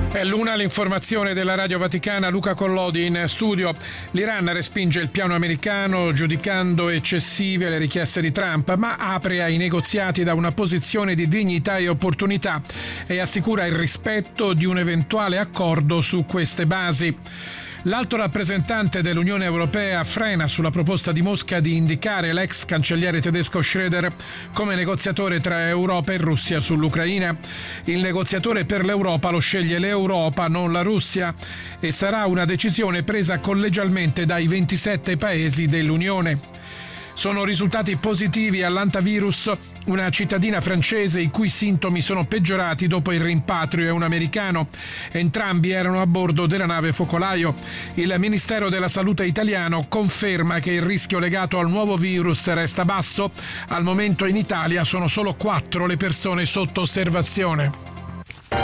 È l'una l'informazione della Radio Vaticana, Luca Collodi in studio. L'Iran respinge il piano americano giudicando eccessive le richieste di Trump, ma apre ai negoziati da una posizione di dignità e opportunità e assicura il rispetto di un eventuale accordo su queste basi. L'alto rappresentante dell'Unione Europea frena sulla proposta di Mosca di indicare l'ex cancelliere tedesco Schröder come negoziatore tra Europa e Russia sull'Ucraina. Il negoziatore per l'Europa lo sceglie l'Europa, non la Russia, e sarà una decisione presa collegialmente dai 27 paesi dell'Unione. Sono risultati positivi all'antivirus una cittadina francese i cui sintomi sono peggiorati dopo il rimpatrio e un americano. Entrambi erano a bordo della nave focolaio. Il Ministero della Salute italiano conferma che il rischio legato al nuovo virus resta basso. Al momento in Italia sono solo 4 le persone sotto osservazione.